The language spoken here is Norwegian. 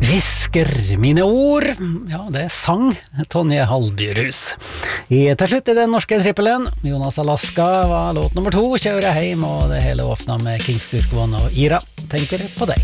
Visker mine ord. Ja, det sang Tonje Halbjørhus. Til slutt I den norske trippelen. Jonas Alaska var låt nummer 2, kjører hjem, og det hele åpnet med Kings Kurkvann og Ira. Tenker på deg.